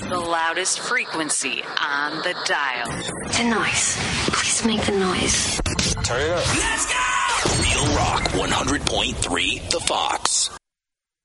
The loudest frequency on the dial. The noise. Please make the noise. Turn it up. Let's go! Real Rock 100.3 The Fox.